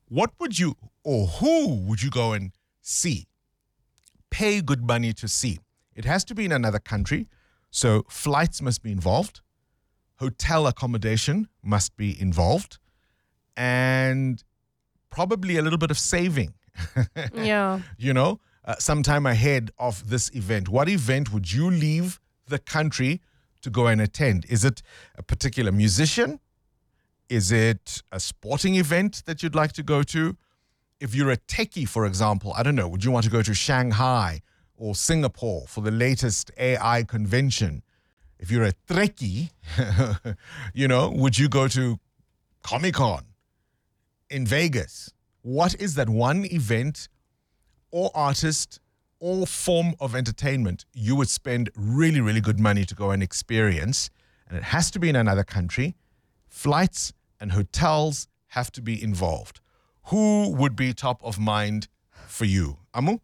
what would you, or who would you go and see? Pay good money to see. It has to be in another country, so flights must be involved. Hotel accommodation must be involved. And probably a little bit of saving. Yeah. Sometime ahead of this event. What event would you leave the country to go and attend? Is it a particular musician? Is it a sporting event that you'd like to go to? If you're a techie, for example, I don't know, would you want to go to Shanghai or Singapore for the latest AI convention? If you're a trekkie, would you go to Comic-Con in Vegas? What is that one event or artist or form of entertainment you would spend really, really good money to go and experience? And it has to be in another country. Flights and hotels have to be involved. Who would be top of mind for you? Amu?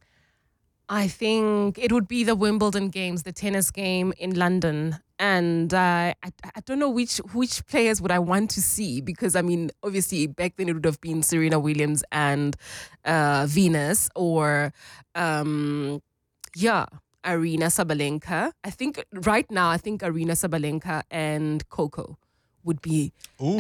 I think it would be the Wimbledon games, the tennis game in London. And I don't know which players would I want to see, because, I mean, obviously back then it would have been Serena Williams and Venus, or, Arina Sabalenka. I think right now, Arina Sabalenka and Coco would be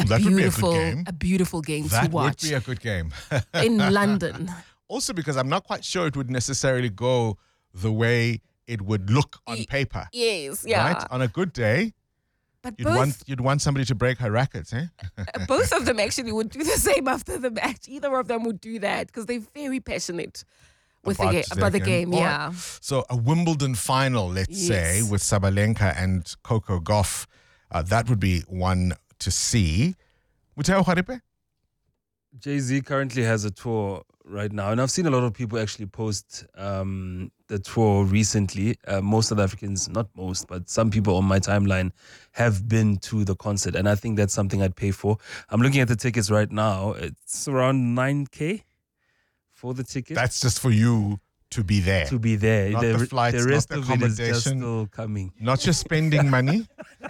a beautiful game to watch. That would be a good game. In London. Also because I'm not quite sure it would necessarily go the way it would look on paper. Yes, yeah. Right? On a good day, but you'd want somebody to break her rackets, eh? Both of them actually would do the same after the match. Either of them would do that because they're very passionate about the game. Yeah. Right. So a Wimbledon final, let's say, with Sabalenka and Coco Gauff, that would be one to see. Muteo Kharipe? Jay-Z currently has a tour right now, and I've seen a lot of people actually post the tour recently. Most South Africans, not most, but some people on my timeline have been to the concert, and I think that's something I'd pay for. I'm looking at the tickets right now. It's around 9K for the ticket. That's just for you to be there. To be there. Not the flights, the rest not the of it is just accommodation. still coming. Not just spending money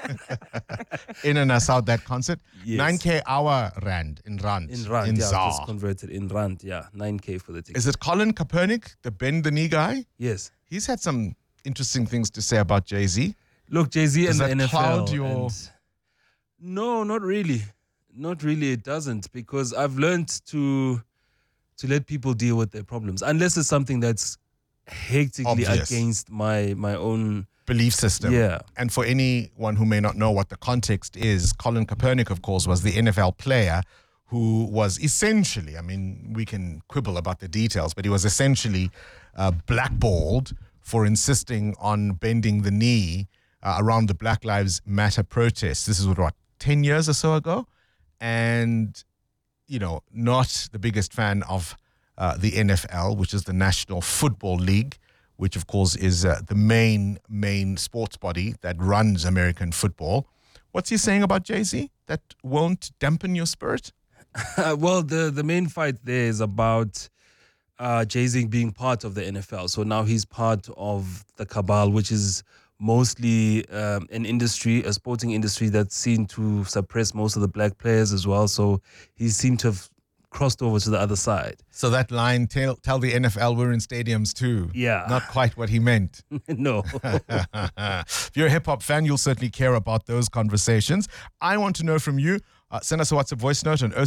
in and out that concert. Yes. 9K our rand in rand. In rand, in yeah, ZAR. just converted in rand, yeah. 9K for the ticket. Is it Colin Kaepernick, the bend the knee guy? Yes. He's had some interesting things to say about Jay-Z. Look, Jay-Z and the NFL. Cloud your... No, not really. Not really, it doesn't, because I've learned to let people deal with their problems, unless it's something that's hectically against my own belief system. Yeah. And for anyone who may not know what the context is, Colin Kaepernick, of course, was the NFL player who was essentially, I mean, we can quibble about the details, but he was essentially blackballed for insisting on bending the knee around the Black Lives Matter protests. This is what, 10 years or so ago? And not the biggest fan of the NFL, which is the National Football League, which of course is the main sports body that runs American football. What's he saying about Jay-Z that won't dampen your spirit? Well, the main fight there is about Jay-Z being part of the NFL. So now he's part of the cabal, which is mostly an industry, a sporting industry that's seen to suppress most of the black players as well. So he seemed to have crossed over to the other side. So that line, tell the NFL we're in stadiums too. Yeah. Not quite what he meant. No. If you're a hip-hop fan, you'll certainly care about those conversations. I want to know from you. Send us a WhatsApp voice note on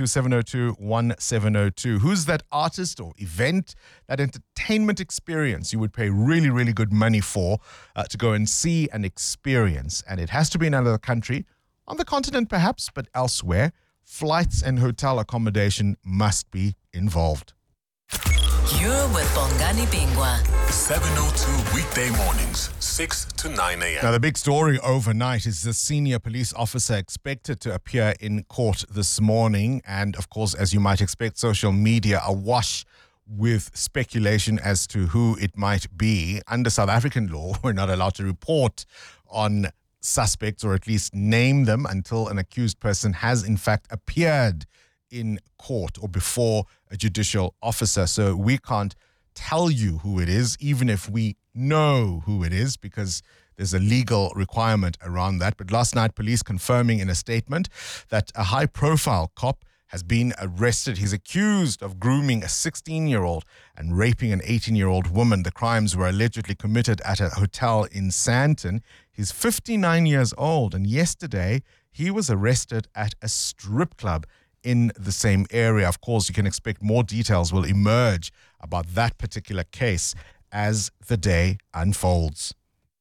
072-702-1702. Who's that artist or event, that entertainment experience you would pay really, really good money for to go and see and experience? And it has to be in another country, on the continent perhaps, but elsewhere. Flights and hotel accommodation must be involved. You're with Bongani Bingwa. 702 weekday mornings, 6 to 9 a.m. Now, the big story overnight is the senior police officer expected to appear in court this morning. And of course, as you might expect, social media awash with speculation as to who it might be. Under South African law, we're not allowed to report on suspects, or at least name them, until an accused person has in fact appeared in court or before a judicial officer. So we can't tell you who it is, even if we know who it is, because there's a legal requirement around that. But last night, police confirming in a statement that a high-profile cop has been arrested. He's accused of grooming a 16-year-old and raping an 18-year-old woman. The crimes were allegedly committed at a hotel in Sandton. He's 59 years old, and yesterday he was arrested at a strip club in the same area. Of course, you can expect more details will emerge about that particular case as the day unfolds.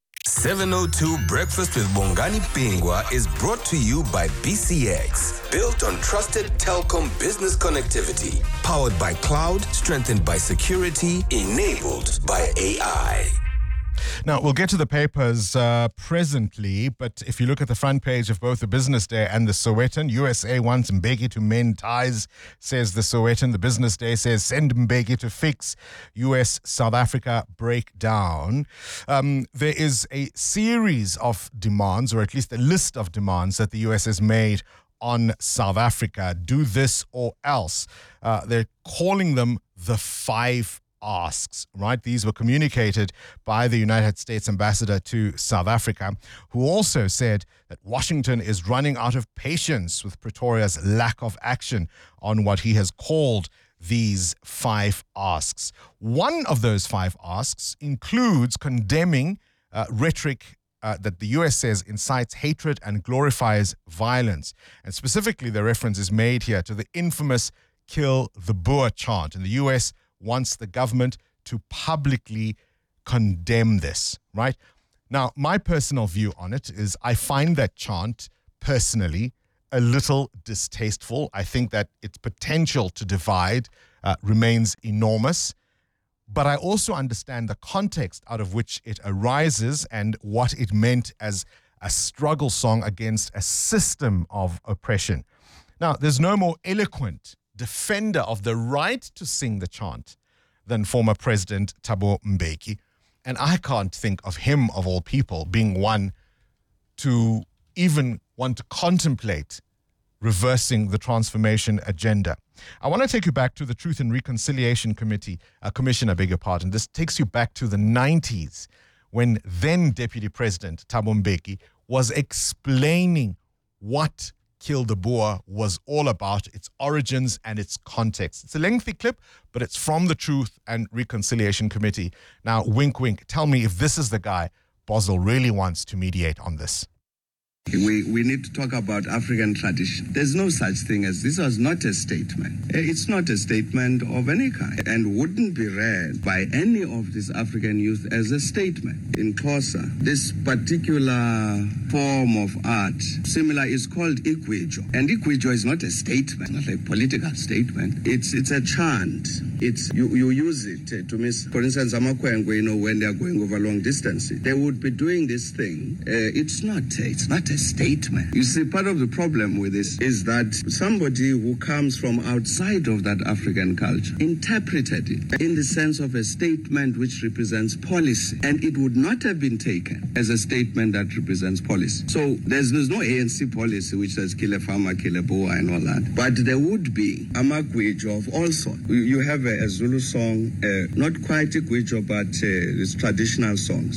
702 Breakfast with Bongani Bingwa is brought to you by BCX. Built on trusted telecom business connectivity. Powered by cloud, strengthened by security, enabled by AI. Now, we'll get to the papers presently, but if you look at the front page of both the Business Day and the Sowetan, USA wants Mbeki to mend ties, says the Sowetan. The Business Day says send Mbeki to fix US-South Africa breakdown. There is a series of demands, or at least a list of demands that the US has made on South Africa. Do this or else. They're calling them the 5 asks, right? These were communicated by the United States ambassador to South Africa, who also said that Washington is running out of patience with Pretoria's lack of action on what he has called these 5 asks. One of those 5 asks includes condemning rhetoric that the U.S. says incites hatred and glorifies violence. And specifically, the reference is made here to the infamous Kill the Boer chant. And the U.S. wants the government to publicly condemn this, right? Now, my personal view on it is I find that chant personally a little distasteful. I think that its potential to divide remains enormous. But I also understand the context out of which it arises and what it meant as a struggle song against a system of oppression. Now, there's no more eloquent defender of the right to sing the chant than former President Thabo Mbeki. And I can't think of him, of all people, being one to even want to contemplate reversing the transformation agenda. I want to take you back to the Truth and Reconciliation Commission, I beg your pardon. This takes you back to the 90s when then Deputy President Thabo Mbeki was explaining what Kill the Boer was all about, its origins and its context. It's a lengthy clip, but it's from the Truth and Reconciliation Committee. Now, wink, wink, tell me if this is the guy Boswell really wants to mediate on this. We need to talk about African tradition. There's no such thing as this was not a statement. It's not a statement of any kind and wouldn't be read by any of this African youth as a statement. In Xhosa, this particular form of art, similar, is called Ikwijo. And Ikwijo is not a statement, not a political statement. It's a chant. You use it to miss, for instance, Amakwengwe, when they are going over long distances, they would be doing this thing. It's not a statement. You see, part of the problem with this is that somebody who comes from outside of that African culture interpreted it in the sense of a statement which represents policy, and it would not have been taken as a statement that represents policy. So there's no ANC policy which says kill a farmer, kill a Boer and all that, but there would be a Magwijo of all sorts. You have a Zulu song, not quite Ikwijo, but it's traditional songs.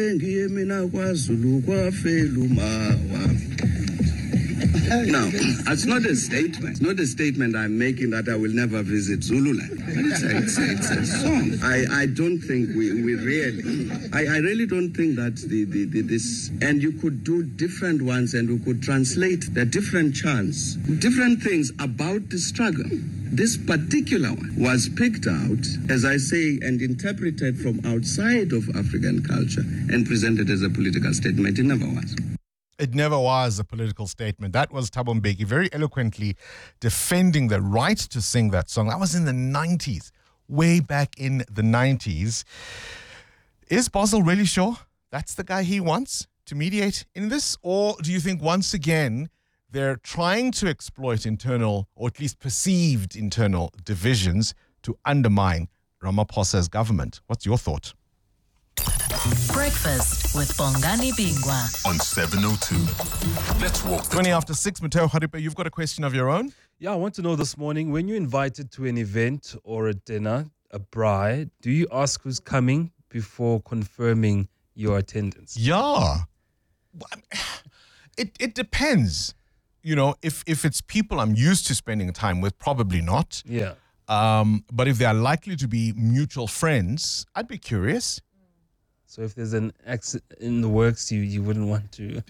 Now, it's not a statement. It's not a statement I'm making that I will never visit Zululand. It's a song. I don't think we really. I really don't think that this. And you could do different ones, and we could translate the different chants, different things about the struggle. This particular one was picked out, as I say, and interpreted from outside of African culture and presented as a political statement. It never was. It never was a political statement. That was Thabo Mbeki very eloquently defending the right to sing that song. That was in the 90s, way back in the 90s. Is Boswell really sure that's the guy he wants to mediate in this? Or do you think once again they're trying to exploit internal, or at least perceived internal divisions to undermine Ramaphosa's government? What's your thought? Breakfast with Bongani Bingwa On 702. Let's walk the 20 after 6, Matteo Haripe, you've got a question of your own? Yeah, I want to know this morning, when you're invited to an event or a dinner, a bride, do you ask who's coming before confirming your attendance? Yeah. It depends. if it's people I'm used to spending time with, probably not. Yeah. But if they are likely to be mutual friends, I'd be curious. So if there's an accident in the works, you wouldn't want to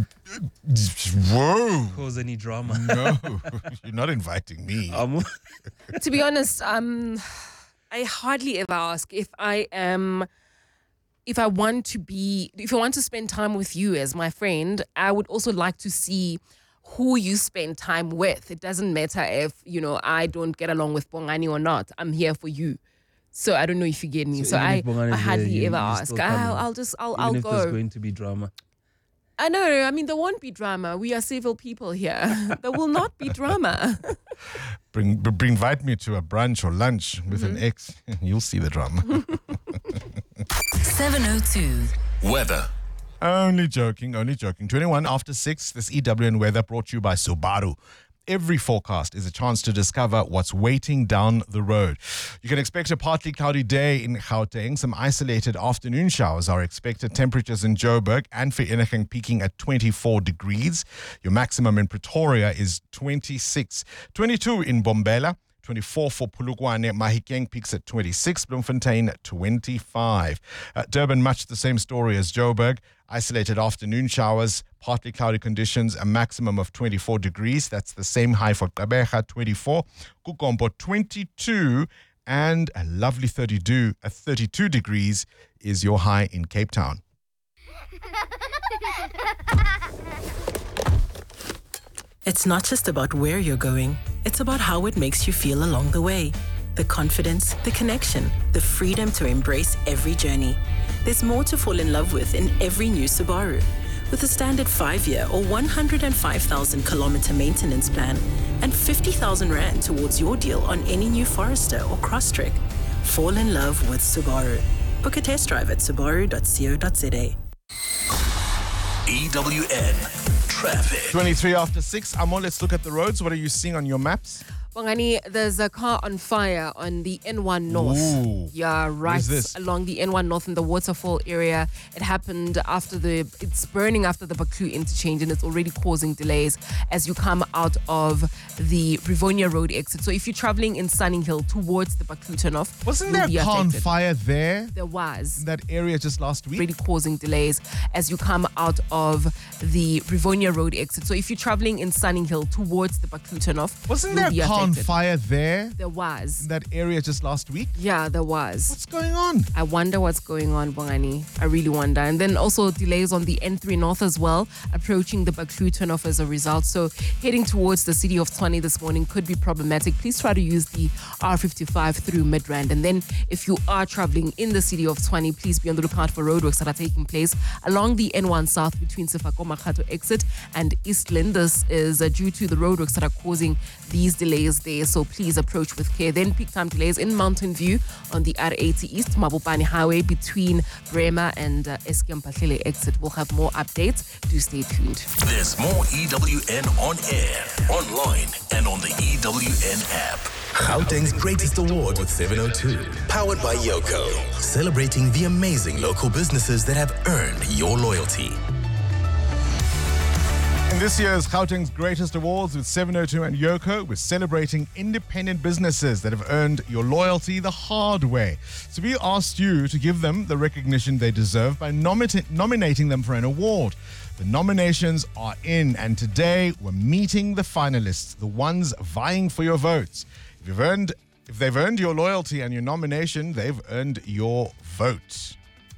Whoa. cause any drama. No, you're not inviting me. To be honest, I hardly ever ask if I want to spend time with you as my friend. I would also like to see who you spend time with. It doesn't matter if, I don't get along with Bongani or not. I'm here for you. So I don't know if you get me. So even I if Bongani is hardly there, ever you ask. still come in. I'll Even if there's go. going to be drama. I know. I mean, there won't be drama. We are civil people here. There will not be drama. Invite me to a brunch or lunch with an ex. You'll see the drama. 702. Weather. Only joking. 21 after 6, this EWN weather brought to you by Subaru. Every forecast is a chance to discover what's waiting down the road. You can expect a partly cloudy day in Gauteng. Some isolated afternoon showers are expected. Temperatures in Joburg and Vereeniging peaking at 24 degrees. Your maximum in Pretoria is 26. 22 in Bombela. 24 for Polokwane. Mahikeng peaks at 26. Bloemfontein, 25. Durban, much the same story as Joburg. Isolated afternoon showers, partly cloudy conditions, a maximum of 24 degrees. That's the same high for Gqeberha, 24. Kukombo, 22. And a lovely 32 degrees is your high in Cape Town. It's not just about where you're going, it's about how it makes you feel along the way. The confidence, the connection, the freedom to embrace every journey. There's more to fall in love with in every new Subaru. With a standard 5-year or 105,000 kilometer maintenance plan and 50,000 Rand towards your deal on any new Forester or Crosstrek. Fall in love with Subaru. Book a test drive at subaru.co.za. EWN Traffic. 23 after 6. Amo, let's look at the roads. What are you seeing on your maps? Bongani, there's a car on fire on the N1 North. Ooh. Yeah, right Where's this? along the N1 North in the waterfall area. It happened it's burning after the Baklu interchange, and it's already causing delays as you come out of the Rivonia Road exit. So if you're traveling in Sunninghill towards the Baklu turnoff, Wasn't there a car on fire there There was. in that area just last week? Already causing delays as you come out of the Rivonia Road exit. So if you're traveling in Sunninghill towards the Baklu turnoff, Wasn't there a car on fire there There was. in that area just last week? Yeah, there was. What's going on? I wonder what's going on, Bongani. I really wonder. And then also delays on the N3 North as well, approaching the Baklu turnoff as a result. So heading towards the city of Tshwane this morning could be problematic. Please try to use the R55 through Midrand. And then if you are traveling in the city of Tshwane, please be on the lookout for roadworks that are taking place along the N1 South between Sefako Makhato exit and Eastland. This is due to the roadworks that are causing these delays there. So please approach with care. Then peak time delays in Mountain View on the R80 East Mabopane Highway between Bremer and Eskom Pahlele exit. We'll have more updates. Do stay tuned. There's more EWN on air, online, and on the EWN app. Gauteng's greatest award with 702. Powered by Yoko. Celebrating the amazing local businesses that have earned your loyalty. In this year's Gauteng's Greatest Awards with 702 and Yoko, we're celebrating independent businesses that have earned your loyalty the hard way. So we asked you to give them the recognition they deserve by nominating them for an award. The nominations are in, and today we're meeting the finalists, the ones vying for your votes. If they've earned your loyalty and your nomination, they've earned your vote.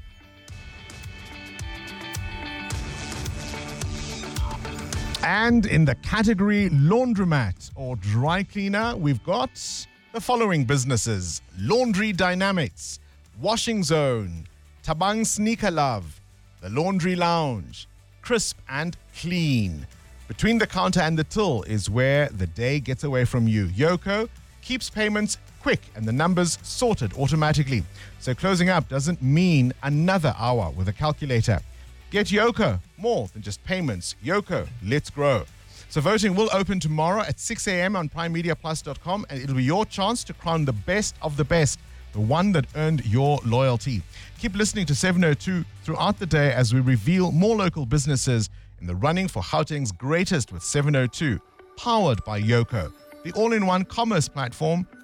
And in the category laundromat or dry cleaner, we've got the following businesses: Laundry Dynamics, Washing Zone, Tabang Sneaker Love, The Laundry Lounge, Crisp and Clean. Between the counter and the till is where the day gets away from you. Yoko keeps payments quick and the numbers sorted automatically. So closing up doesn't mean another hour with a calculator. Get Yoko, more than just payments. Yoko, let's grow. So voting will open tomorrow at 6 a.m. on primemediaplus.com, and it'll be your chance to crown the best of the best the one that earned your loyalty. Keep listening to 702 throughout the day as we reveal more local businesses in the running for Gauteng's greatest with 702, powered by Yoco, the all-in-one commerce platform